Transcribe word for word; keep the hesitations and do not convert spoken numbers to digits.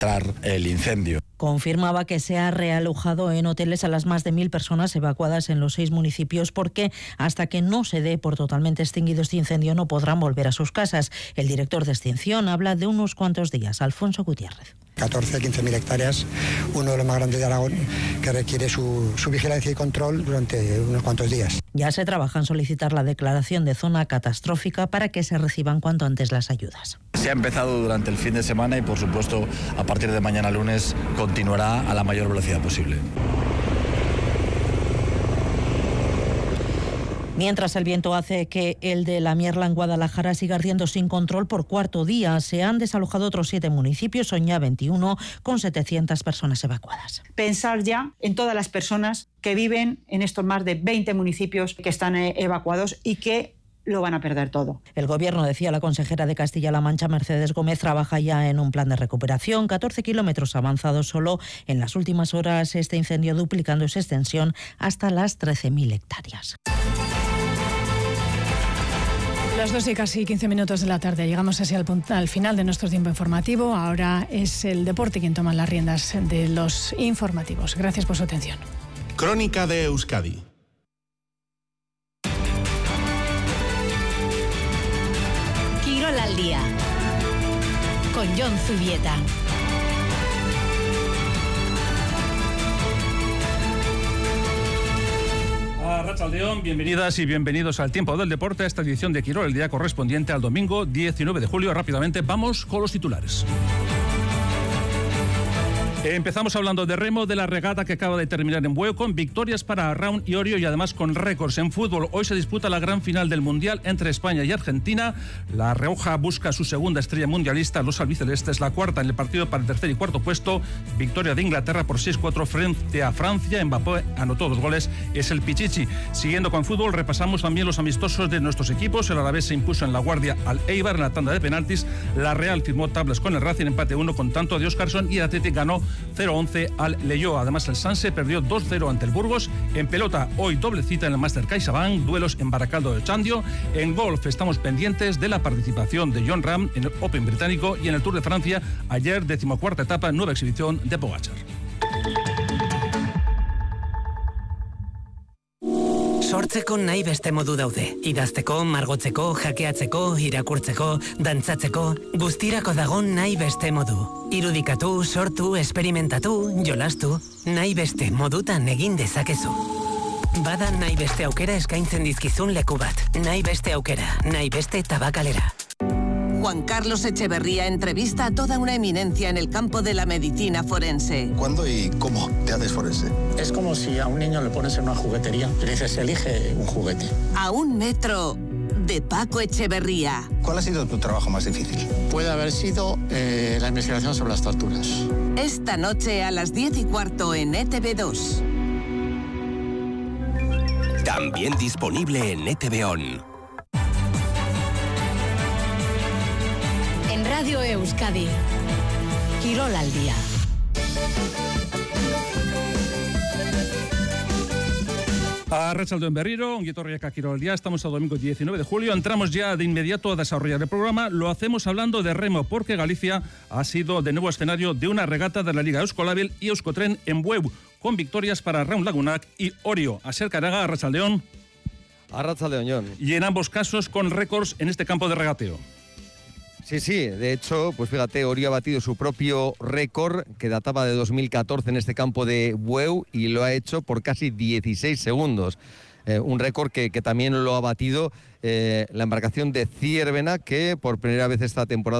el incendio. Confirmaba que se ha realojado en hoteles a las más de mil personas evacuadas en los seis municipios porque hasta que no se dé por totalmente extinguido este incendio no podrán volver a sus casas. El director de extinción habla de unos cuantos días. Alfonso Gutiérrez. catorce a quince mil hectáreas, uno de los más grandes de Aragón, que requiere su, su vigilancia y control durante unos cuantos días. Ya se trabaja en solicitar la declaración de zona catastrófica para que se reciban cuanto antes las ayudas. Se ha empezado durante el fin de semana y, por supuesto, a partir de mañana lunes continuará a la mayor velocidad posible. Mientras el viento hace que el de la Mierla en Guadalajara siga ardiendo sin control por cuarto día, se han desalojado otros siete municipios, Oña veintiuno, con setecientas personas evacuadas. Pensar ya en todas las personas que viven en estos más de veinte municipios que están evacuados y que lo van a perder todo. El Gobierno, decía la consejera de Castilla-La Mancha, Mercedes Gómez, trabaja ya en un plan de recuperación. catorce kilómetros avanzados solo en las últimas horas este incendio, duplicando su extensión hasta las trece mil hectáreas. Las dos y casi quince minutos de la tarde. Llegamos así al, al final de nuestro tiempo informativo. Ahora es el deporte quien toma las riendas de los informativos. Gracias por su atención. Crónica de Euskadi. Quirol al día con Jon Zubieta. Arratsaldeón, bienvenidas y bienvenidos al Tiempo del Deporte, a esta edición de Quirol, el día correspondiente al domingo diecinueve de julio. Rápidamente vamos con los titulares. Empezamos hablando de remo, de la regata que acaba de terminar en Bueu, con victorias para Arraun y Orio y además con récords en fútbol. Hoy se disputa la gran final del Mundial entre España y Argentina. La Rioja busca su segunda estrella mundialista, los albicelestes la cuarta en el partido para el tercer y cuarto puesto. Victoria de Inglaterra por seis cuatro frente a Francia. Mbappé anotó dos goles, es el Pichichi. Siguiendo con fútbol, repasamos también los amistosos de nuestros equipos. El Alavés se impuso en La Guardia al Eibar en la tanda de penaltis. La Real firmó tablas con el Racing, empate uno con tanto de Óscarson, y el Athletic ganó cero once al Leyoa. Además, el Sanse perdió dos cero ante el Burgos. En pelota, hoy doble cita en el Master CaixaBank, duelos en Baracaldo de Chandio. En golf estamos pendientes de la participación de Jon Rahm en el Open británico, y en el Tour de Francia, ayer decimocuarta etapa, nueva exhibición de Pogačar. Sortzeko nahi beste modu daude. Idazteko, margotzeko, jakeatzeko, irakurtzeko, dantzatzeko, guztirako dago nahi beste modu. Irudikatu, sortu, esperimentatu, jolastu, nahi beste modutan egin dezakezu. Bada nahi beste aukera eskaintzen dizkizun leku bat. Nahi beste aukera, nahi beste tabakalera. Juan Carlos Echeverría entrevista a toda una eminencia en el campo de la medicina forense. ¿Cuándo y cómo te haces forense? Es como si a un niño le pones en una juguetería y le dices, elige un juguete. A un metro de Paco Echeverría. ¿Cuál ha sido tu trabajo más difícil? Puede haber sido eh, la investigación sobre las torturas. Esta noche a las diez y cuarto en E T V dos. También disponible en E T V On. En Radio Euskadi, Quirol al día. Arratsaldeon berriro, ongi etorriak a Quirol al día. Estamos al domingo diecinueve de julio. Entramos ya de inmediato a desarrollar el programa. Lo hacemos hablando de remo, porque Galicia ha sido de nuevo escenario de una regata de la Liga Euskolabil y Euskotren en Bueu, con victorias para Arraun Lagunak y Orio. Asier Caraga, Arratsaldeon. Arratsaldeon, Jon. Y en ambos casos con récords en este campo de regateo. Sí, sí, de hecho, pues fíjate, Orio ha batido su propio récord que databa de dos mil catorce en este campo de Bueu y lo ha hecho por casi dieciséis segundos. Eh, un récord que, que también lo ha batido eh, la embarcación de Ciervena, que por primera vez esta temporada